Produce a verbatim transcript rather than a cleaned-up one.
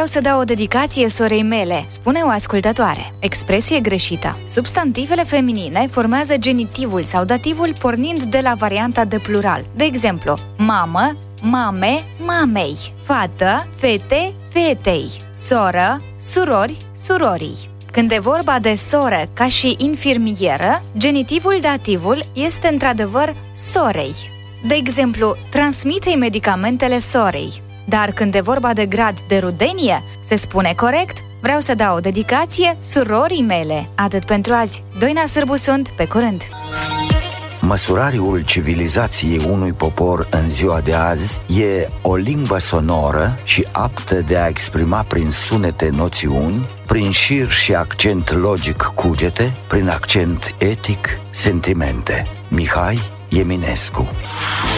Vreau să dau o dedicație sorei mele, spune o ascultătoare. Expresie greșită. Substantivele feminine formează genitivul sau dativul pornind de la varianta de plural. De exemplu, mamă, mame, mamei, fată, fete, fetei, soră, surori, surorii. Când e vorba de soră ca și infirmieră, genitivul dativul este într-adevăr sorei. De exemplu, transmite-i medicamentele sorei. Dar când e vorba de grad de rudenie, se spune corect: vreau să dau o dedicație surorii mele. Atât pentru azi. Doina Sârbu sunt, pe curând! Măsurariul civilizației unui popor în ziua de azi e o limbă sonoră și aptă de a exprima prin sunete noțiuni, prin șir și accent logic cugete, prin accent etic sentimente. Mihai Eminescu.